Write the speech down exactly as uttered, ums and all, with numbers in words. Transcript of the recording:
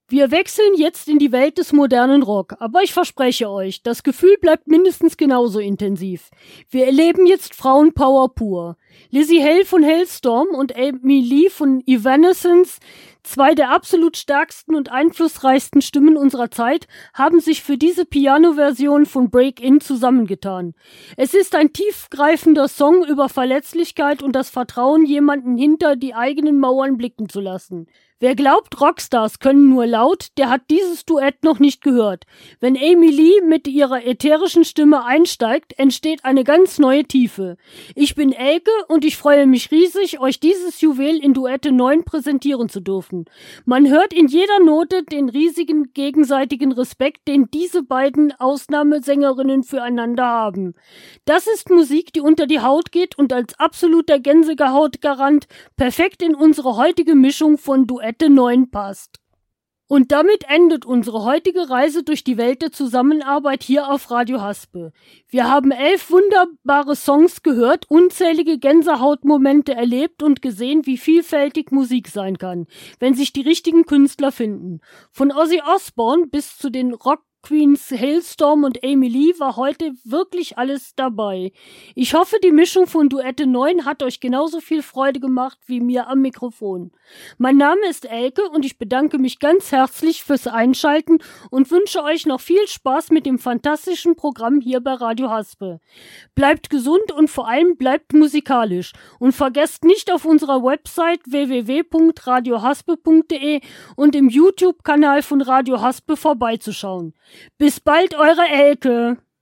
Wir wechseln jetzt in die Welt des modernen Rock, aber ich verspreche euch, das Gefühl bleibt mindestens genauso intensiv. Wir erleben jetzt Frauenpower pur. Lizzie Hale von Halestorm und Amy Lee von Evanescence, zwei der absolut stärksten und einflussreichsten Stimmen unserer Zeit, haben sich für diese Piano-Version von Break-In zusammengetan. Es ist ein tiefgreifender Song über Verletzlichkeit und das Vertrauen, jemanden hinter die eigenen Mauern blicken zu lassen. Wer glaubt, Rockstars können nur laut, der hat dieses Duett noch nicht gehört. Wenn Amy Lee mit ihrer ätherischen Stimme einsteigt, entsteht eine ganz neue Tiefe. Ich bin Elke und ich freue mich riesig, euch dieses Juwel in Duette neun präsentieren zu dürfen. Man hört in jeder Note den riesigen gegenseitigen Respekt, den diese beiden Ausnahmesängerinnen füreinander haben. Das ist Musik, die unter die Haut geht und als absoluter Gänsehautgarant perfekt in unsere heutige Mischung von Duett neun passt. Und damit endet unsere heutige Reise durch die Welt der Zusammenarbeit hier auf Radio Haspe. Wir haben elf wunderbare Songs gehört, unzählige Gänsehautmomente erlebt und gesehen, wie vielfältig Musik sein kann, wenn sich die richtigen Künstler finden. Von Ozzy Osbourne bis zu den Rock Queens Halestorm und Amy Lee war heute wirklich alles dabei. Ich hoffe, die Mischung von Duette neun hat euch genauso viel Freude gemacht wie mir am Mikrofon. Mein Name ist Elke und ich bedanke mich ganz herzlich fürs Einschalten und wünsche euch noch viel Spaß mit dem fantastischen Programm hier bei Radio Haspe. Bleibt gesund und vor allem bleibt musikalisch und vergesst nicht auf unserer Website w w w punkt radio haspe punkt de und im YouTube-Kanal von Radio Haspe vorbeizuschauen. Bis bald, eure Elke!